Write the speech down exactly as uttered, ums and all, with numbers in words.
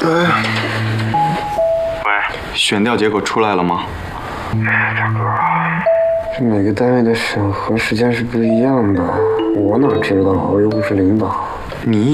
喂， 喂， 选调结果出来了吗？ 大哥， 这每个单位的审核时间是不一样的，我哪知道？我又不是领导。 你